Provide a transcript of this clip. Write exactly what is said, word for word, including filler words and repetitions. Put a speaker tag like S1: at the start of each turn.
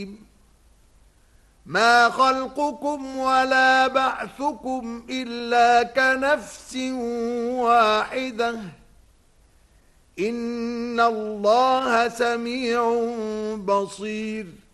S1: ما خلقكم ولا بعثكم إلا كنفس واحدة إن الله سميع بصير